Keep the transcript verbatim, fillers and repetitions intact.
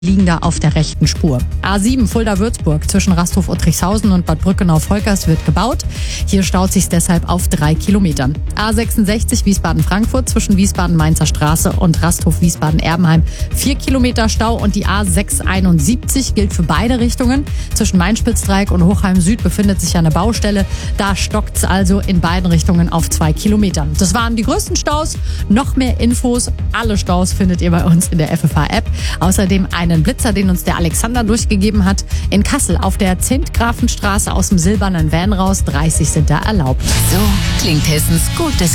liegen da auf der rechten Spur. A sieben Fulda-Würzburg zwischen Rasthof-Uttrichshausen und Bad Brückenau-Volkers wird gebaut. Hier staut sich deshalb auf drei Kilometern. A sechsundsechzig Wiesbaden-Frankfurt zwischen Wiesbaden-Mainzer Straße und Rasthof-Wiesbaden-Erbenheim vier Kilometer Stau und die A sechshunderteinundsiebzig gilt für beide Richtungen. Zwischen Mainspitzdreieck und Hochheim Süd befindet sich eine Baustelle. Da stockt's also in beiden Richtungen auf zwei Kilometern. Das waren die größten Staus. Noch mehr Infos, alle Staus findet ihr bei uns in der F F H-App. Außerdem einen Blitzer, den uns der Alexander durchgegeben hat. In Kassel auf der Zintgrafenstraße aus dem silbernen Van raus. dreißig sind da erlaubt. So klingt Hessens gutes